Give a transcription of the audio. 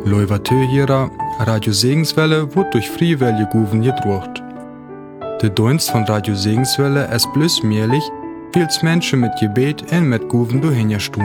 Leuvatö Radio Segenswelle wird durch Friewelle Guven gedruckt. Der Dienst von Radio Segenswelle ist bloß möglich, weil Menschen mit Gebet und mit Guven durchhin